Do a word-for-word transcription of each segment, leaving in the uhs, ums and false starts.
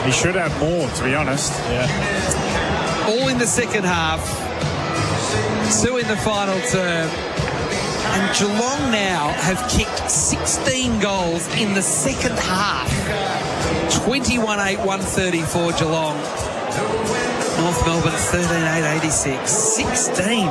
He should have more, to be honest. Yeah. All in the second half. Two in the final term. And Geelong now have kicked sixteen goals in the second half. twenty-one eight, one thirty-four Geelong. North Melbourne thirteen eight, eighty-six. sixteen.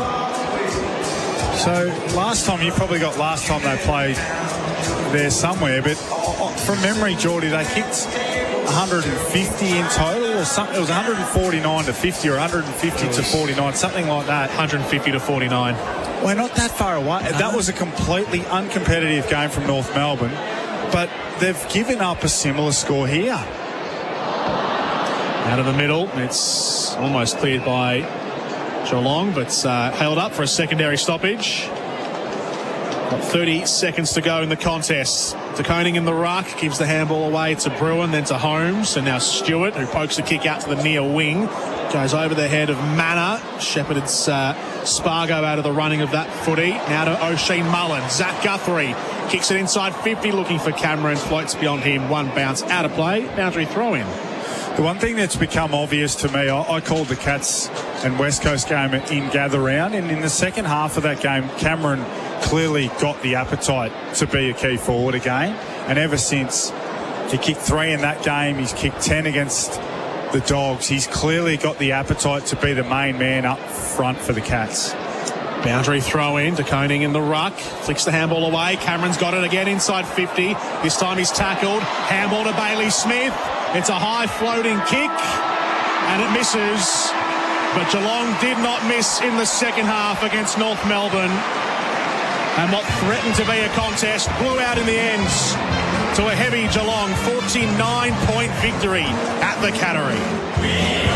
So last time, you probably got last time they played there somewhere, but from memory, Geordie, they kicked one hundred fifty in total, or something. It was one hundred forty-nine to fifty or one hundred fifty to forty-nine, something like that. one hundred fifty to forty-nine. We're not that far away. No. That was a completely uncompetitive game from North Melbourne, but they've given up a similar score here. Out of the middle, it's almost cleared by Geelong, but uh, held up for a secondary stoppage. Got thirty seconds to go in the contest. De Koning in the ruck, gives the handball away to Bruin, then to Holmes, and now Stewart, who pokes a kick out to the near wing. Goes over the head of Manor. Shepherded uh, Spargo out of the running of that footy. Now to O'Shea Mullen. Zach Guthrie kicks it inside fifty, looking for Cameron. Floats beyond him. One bounce out of play. Boundary throw in. The one thing that's become obvious to me, I, I called the Cats and West Coast game in gather round, and in the second half of that game, Cameron clearly got the appetite to be a key forward again. And ever since he kicked three in that game, he's kicked ten against the Dogs. He's clearly got the appetite to be the main man up front for the Cats. Boundary throw in. De Koning in the ruck. Flicks the handball away. Cameron's got it again inside fifty. This time he's tackled. Handball to Bailey Smith. It's a high floating kick and it misses. But Geelong did not miss in the second half against North Melbourne. And what threatened to be a contest blew out in the end to a heavy Geelong forty-nine point victory at the Cattery.